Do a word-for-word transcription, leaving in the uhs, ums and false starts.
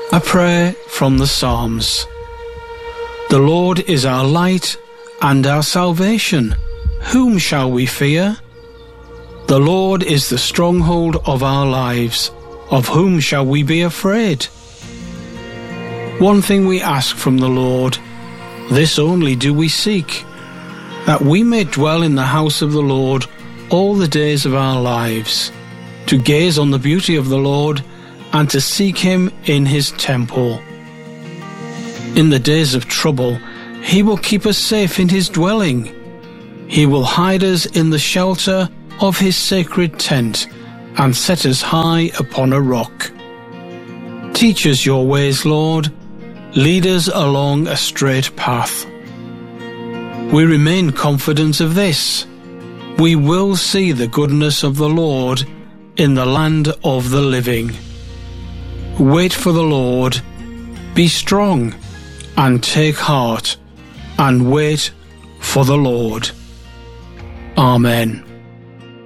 A prayer from the Psalms. The Lord is our light and our salvation. Whom shall we fear? The Lord is the stronghold of our lives. Of whom shall we be afraid? One thing we ask from the Lord, this only do we seek, that we may dwell in the house of the Lord all the days of our lives, to gaze on the beauty of the Lord and to seek him in his temple. In the days of trouble, he will keep us safe in his dwelling. He will hide us in the shelter of his sacred tent and set us high upon a rock. Teach us your ways, Lord. Lead us along a straight path. We remain confident of this. We will see the goodness of the Lord in the land of the living. Wait for the Lord, be strong, and take heart, and wait for the Lord. Amen.